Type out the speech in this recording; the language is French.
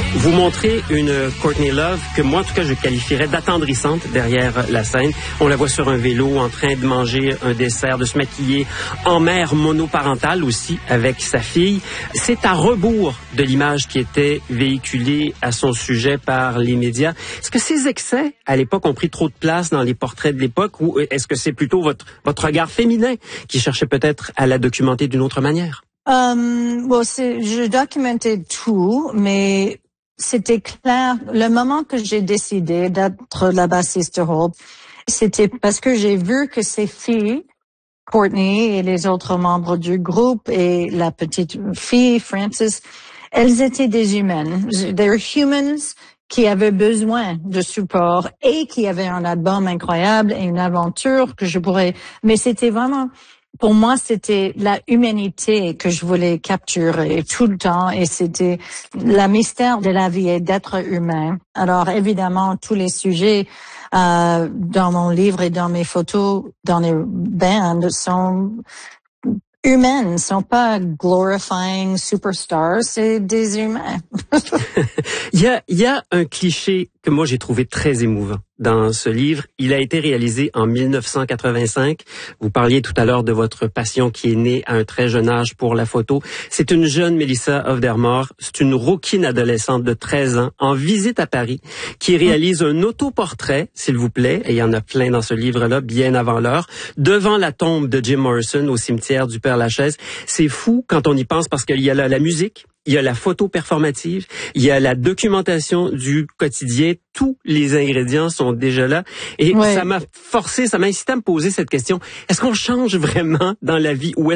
Vous montrez une Courtney Love que moi, en tout cas, je qualifierais d'attendrissante derrière la scène. On la voit sur un vélo en train de manger un dessert, de se maquiller, en mère monoparentale aussi avec sa fille. C'est à rebours de l'image qui était véhiculée à son sujet par les médias. Est-ce que ces excès, à l'époque, ont pris trop de place dans les portraits de l'époque ou est-ce que c'est plutôt votre regard féminin qui cherchait peut-être à la documenter d'une autre manière? Je documentais tout, mais c'était clair. Le moment que j'ai décidé d'être la bassiste de Hole, c'était parce que j'ai vu que ces filles, Courtney et les autres membres du groupe et la petite fille, Frances, elles étaient des humaines. They were humans qui avaient besoin de support et qui avaient un album incroyable et une aventure que je pourrais... Mais c'était vraiment... Pour moi, c'était la humanité que je voulais capturer tout le temps et c'était le mystère de la vie et d'être humain. Alors, évidemment, tous les sujets dans mon livre et dans mes photos, dans les bands, sont humaines, sont pas glorifying superstars, c'est des humains. Il y a un cliché que moi j'ai trouvé très émouvant dans ce livre. Il a été réalisé en 1985. Vous parliez tout à l'heure de votre passion qui est née à un très jeune âge pour la photo. C'est une jeune Melissa Aufdermoor, c'est une rouquine adolescente de 13 ans en visite à Paris qui réalise un autoportrait, s'il vous plaît, et il y en a plein dans ce livre-là, bien avant l'heure, devant la tombe de Jim Morrison au cimetière du Père-Lachaise. C'est fou quand on y pense parce qu'il y a la musique, il y a la photo performative, il y a la documentation du quotidien, tous les ingrédients sont déjà là. Et ça m'a incité à me poser cette question. Est-ce qu'on change vraiment dans la vie ou